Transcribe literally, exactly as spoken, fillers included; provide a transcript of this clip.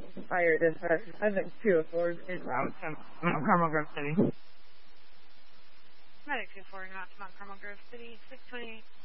fired in her. I think two oh four is route to Mount Carmel Grove City. Medic two four, not to Mount Carmel Grove City, six twenty-eight.